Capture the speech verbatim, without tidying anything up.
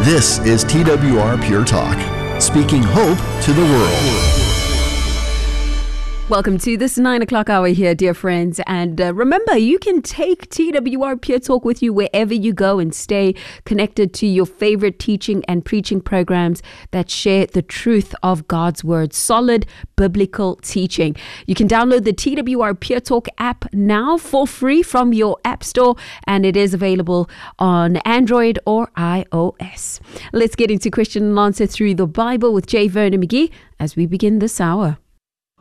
This is T W R Pure Talk, speaking hope to the world. Welcome to this nine o'clock hour here, dear friends. And uh, remember, you can take T W R Pure Talk with you wherever you go and stay connected to your favorite teaching and preaching programs that share the truth of God's word, solid biblical teaching. You can download the T W R Pure Talk app now for free from your app store, and it is available on Android or iOS. Let's get into question and answer through the Bible with J. Vernon McGee as we begin this hour.